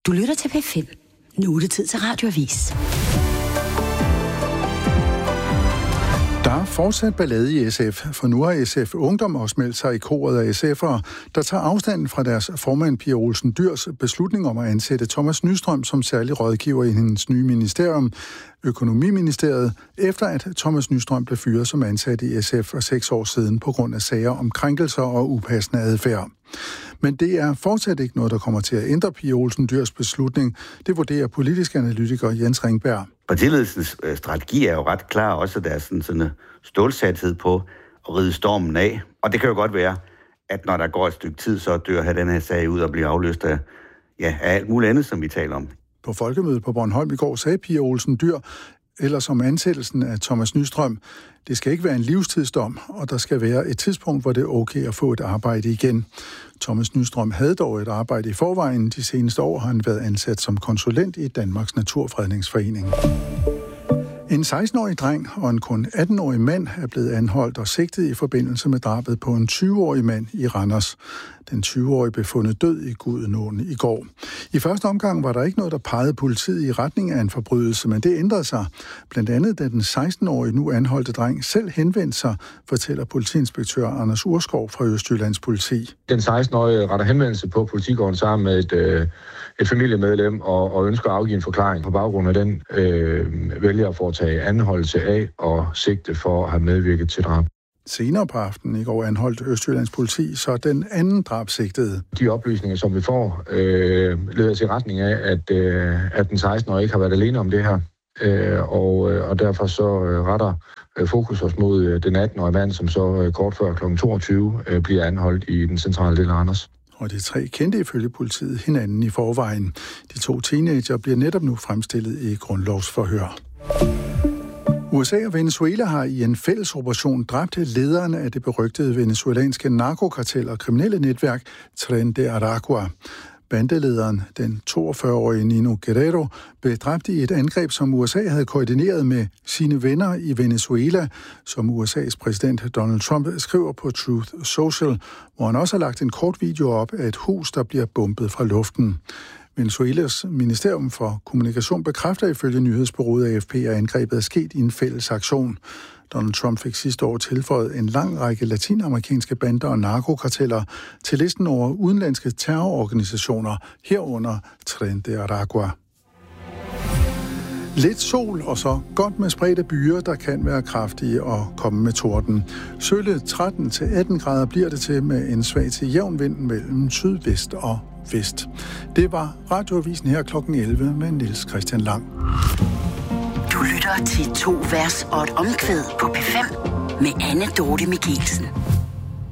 Du lytter til P5. Nu er det tid til Radioavis. Der er fortsat ballade i SF, for nu har SF Ungdom også meldt sig i koret af SF'ere, der tager afstanden fra deres formand Pia Olsen Dyhrs beslutning om at ansætte Thomas Nystrøm som særlig rådgiver i hendes nye ministerium, Økonomiministeriet, efter at Thomas Nystrøm blev fyret som ansat i SF for 6 år siden på grund af sager om krænkelser og upassende adfærd. Men det er fortsat ikke noget, der kommer til at ændre Pia Olsen Dyhrs beslutning. Det vurderer politisk analytiker Jens Ringberg. Partiledelsens strategi er jo ret klar, også der er sådan en stålsathed på at ride stormen af. Og det kan jo godt være, at når der går et stykke tid, så dør den her sag ud og bliver afløst af alt muligt andet, som vi taler om. På folkemødet på Bornholm i går sagde Pia Olsen Dyhr, eller som ansættelsen af Thomas Nystrøm, det skal ikke være en livstidsdom, og der skal være et tidspunkt, hvor det er okay at få et arbejde igen. Thomas Nystrøm havde dog et arbejde i forvejen. De seneste år har han været ansat som konsulent i Danmarks Naturfredningsforening. En 16-årig dreng og en kun 18-årig mand er blevet anholdt og sigtet i forbindelse med drabet på en 20-årig mand i Randers. Den 20-årige blev fundet død i Gudenåen i går. I første omgang var der ikke noget, der pegede politiet i retning af en forbrydelse, men det ændrede sig. Blandt andet, da den 16-årige nu anholdte dreng selv henvendte sig, fortæller politiinspektør Anders Urskov fra Østjyllands Politi. Den 16-årige retter henvendelse på politigården sammen med et familiemedlem og ønsker at afgive en forklaring. På baggrund af den vælger at foretage anholdelse af og sigte for at have medvirket til drab. Senere på aftenen i går anholdt Østjyllands Politi så den anden drabsigtede. De oplysninger, som vi får, leder til retning af, at den 16-årige ikke har været alene om det her. Og derfor så retter fokus os mod den 18-årige mand, som så kort før kl. 22 bliver anholdt i den centrale del af Randers. Og de 3 kendte ifølge politiet hinanden i forvejen. De 2 teenager bliver netop nu fremstillet i grundlovsforhør. USA og Venezuela har i en fælles operation dræbt lederne af det berygtede venezuelanske narkokartel og kriminelle netværk Tren de Aragua. Bandelederen, den 42-årige Nino Guerrero, blev dræbt i et angreb, som USA havde koordineret med sine venner i Venezuela, som USA's præsident Donald Trump skriver på Truth Social, hvor han også har lagt en kort video op af et hus, der bliver bombet fra luften. Venezuelas Ministerium for Kommunikation bekræfter ifølge nyhedsbureauet AFP, at angrebet er sket i en fælles aktion. Donald Trump fik sidste år tilføjet en lang række latinamerikanske bander og narkokarteller til listen over udenlandske terrororganisationer, herunder Tren de Aragua. Lidt sol og så godt med spredte byer, der kan være kraftige og komme med torden. Sølle 13-18 grader bliver det til med en svag til jævn vind mellem sydvest og vest. Det var Radioavisen her kl. 11 med Niels Christian Lang. Du lytter til 2 vers og et omkvæd på P5 med Anne Dorte Michelsen.